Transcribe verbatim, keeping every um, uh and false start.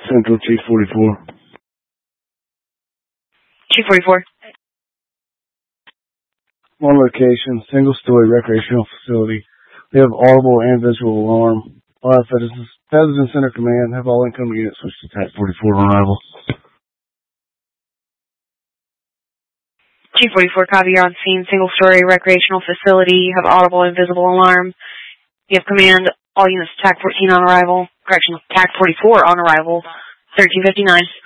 Central Chief forty-four. Chief forty-four. One location, single-story recreational facility. We have audible and visual alarm. All Federal Center Command have all incoming units switched to TAC forty-four on arrival. Chief forty-four, copy. You're on scene. Single-story recreational facility. You have audible and visible alarm. You have command. All units TAC fourteen on arrival. Correction, TAC forty-four on arrival. thirteen fifty-nine.